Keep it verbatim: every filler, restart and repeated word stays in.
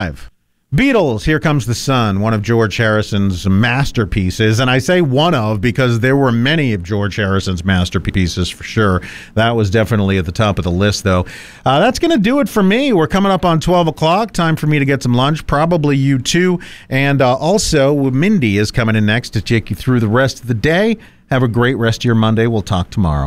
Beatles, Here Comes the Sun, one of George Harrison's masterpieces. And I say one of because there were many of George Harrison's masterpieces for sure. That was definitely at the top of the list, though. Uh, that's going to do it for me. We're coming up on twelve o'clock. Time for me to get some lunch. Probably you too. And uh, also, Mindy is coming in next to take you through the rest of the day. Have a great rest of your Monday. We'll talk tomorrow.